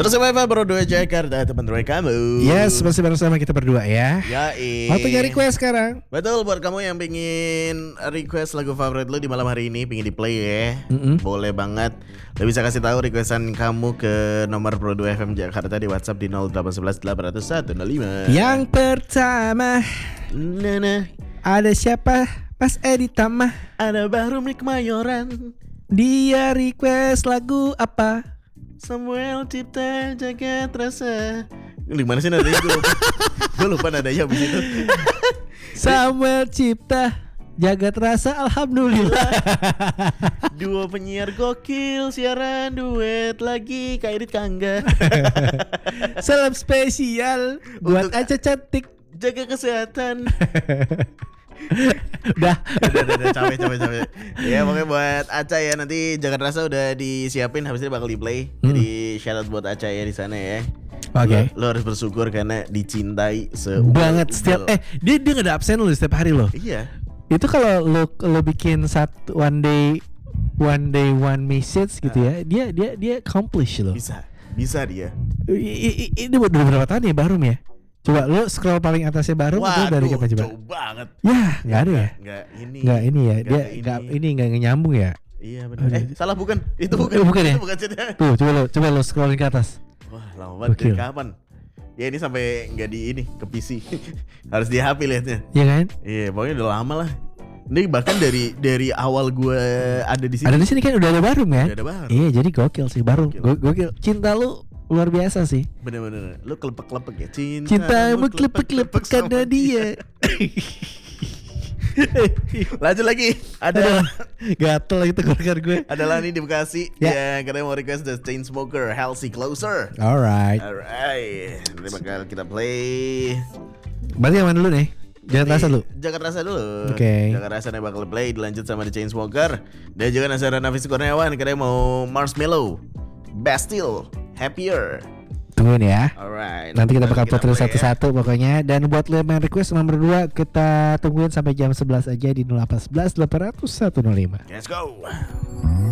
105 Bro 2 Jakarta, teman Roy kamu. Yes, masih bersama kita berdua ya. Waktunya request sekarang. Betul, buat kamu yang pengen request lagu favorit lu di malam hari ini, pengen di play ya, boleh banget. Lu bisa kasih tahu requestan kamu ke nomor Bro 2 FM Jakarta di WhatsApp di 0811 800 105. Yang pertama, Nana, ada siapa? Mas Edi Tama. ada Bahrum di Kemayoran. Dia request lagu apa? Samuel Cipta Jagat Rasa. Di mana sih nadanya? Gue lupa nadanya abis itu. Samuel Cipta Jagat Rasa, alhamdulillah. Duo penyiar gokil, siaran duet lagi Kak Irit Kangga. Salam spesial buat Untuk- Aca cantik. Jaga kesehatan. Udah. Udah capek. Ya pokoknya buat Aca ya, nanti Jagat Rasa udah disiapin, habis ini bakal di play. Jadi shout out buat Aca ya di sana ya. Oke. Lo harus bersyukur karena dicintai Banget setiap dia gak ada absen lu setiap hari lo. Iya. Itu kalau lo bikin one day one message gitu ya, dia accomplish lo. Bisa dia. Ini udah berapa tahun ya Barum ya? Coba lo scroll paling atasnya Barum itu dari kapan coba? jauh banget. Ya, nggak ada ya? Nggak ini ya. Dia nggak nyambung ya. Iya benar. Salah bukan. Itu bukan. Bukan ya? Itu bukan chatnya. Tuh, coba lo scrollin ke atas. Wah, lama banget. Dari Gokil. kapan? Ya ini sampai nggak di ini ke PC. Harus di HP lihatnya. Iya kan? Iya, pokoknya udah lama lah. Ini bahkan dari awal gue ada di sini. Ada di sini kan udah ada Barum kan? Udah ada Barum. Iya, jadi gokil sih Barum. Gokil. Gokil. Cinta lu luar biasa sih. Bener-bener. Lu kelepek-kelepek ya. Cintamu kelepek-kelepek karena dia. Lanjut lagi. Ada Gatel lagi tenggorokan gue. ada Lani di Bekasi Ya. yang katanya mau request The Chainsmokers Healthy Closer. Alright. Nanti bakal kita play. Berarti yang mana dulu nih? Jangan rasa lu. Jakarta Rasa dulu. Oke. Jakarta Rasa nih bakal play, dilanjut sama The Chainsmokers. Dan juga Nazara Nafis Kurniawan katanya mau Marshmello, Bastille, Happier. Tungguin ya. Alright. Nanti kita bakal puter play ya. satu-satu pokoknya. Dan buat lo yang request nomor 2, kita tungguin sampai jam 11 aja di 0811 800 105. Let's go.